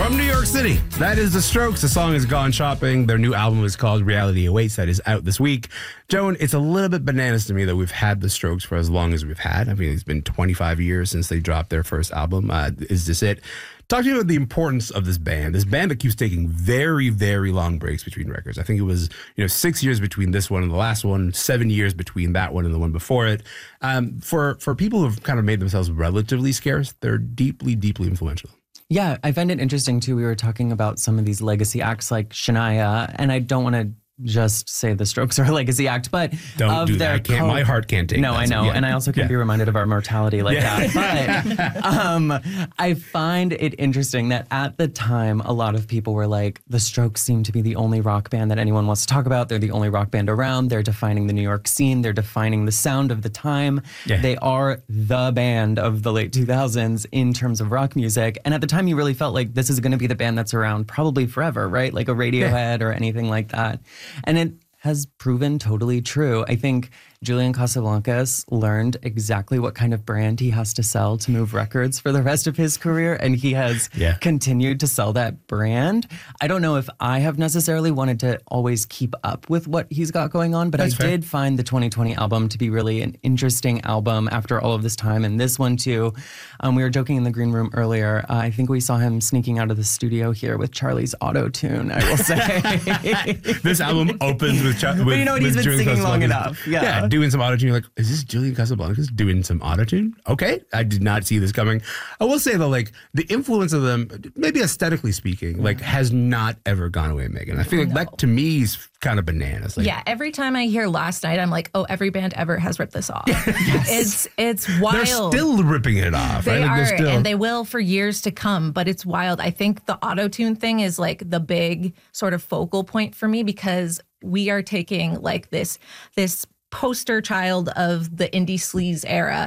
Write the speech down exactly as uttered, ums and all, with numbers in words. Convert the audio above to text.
From New York City, that is The Strokes. The song is Gone Shopping. Their new album is called Reality Awaits. That is out this week. Joan, it's a little bit bananas to me that we've had The Strokes for as long as we've had. I mean, it's been twenty-five years since they dropped their first album. Uh, is this it? Talk to me about the importance of this band. This band that keeps taking very, very long breaks between records. I think it was, you know, six years between this one and the last one, seven years between that one and the one before it. Um, for, for people who've kind of made themselves relatively scarce, they're deeply, deeply influential. Yeah, I find it interesting, too. We were talking about some of these legacy acts like Shania, and I don't want to just say the Strokes are a legacy act, but don't of do their that. I can't, co- my heart can't take no, that. I know, Yeah. and I also can't Yeah. be reminded of our mortality like Yeah. that. But um, I find it interesting that at the time, a lot of people were like, the Strokes seem to be the only rock band that anyone wants to talk about. They're the only rock band around. They're defining the New York scene. They're defining the sound of the time. Yeah. They are the band of the late two thousands in terms of rock music. And at the time, you really felt like this is going to be the band that's around probably forever, right? Like a Radiohead or anything like that. And it has proven totally true. I think Julian Casablancas learned exactly what kind of brand he has to sell to move records for the rest of his career, and he has Yeah. continued to sell that brand. I don't know if I have necessarily wanted to always keep up with what he's got going on, but That's I fair. did find the twenty twenty album to be really an interesting album after all of this time, and this one too. Um, we were joking in the green room earlier. Uh, I think we saw him sneaking out of the studio here with Charlie's auto-tune, I will say. This album opens with, Ch- with But you know what, he's with been Julian singing long Casablancas. enough. Yeah. doing some autotune. You're like, is this Julian Casablancas doing some autotune? Okay, I did not see this coming. I will say though, like the influence of them, maybe aesthetically speaking, like has not ever gone away, Megan. I feel like No. that to me is kind of bananas. Like, Yeah, every time I hear Last Night, I'm like, oh, every band ever has ripped this off. It's it's wild. they're still ripping it off. They right? Like, are, they're still, and they will for years to come, but it's wild. I think the auto-tune thing is like the big sort of focal point for me because we are taking like this this poster child of the indie sleaze era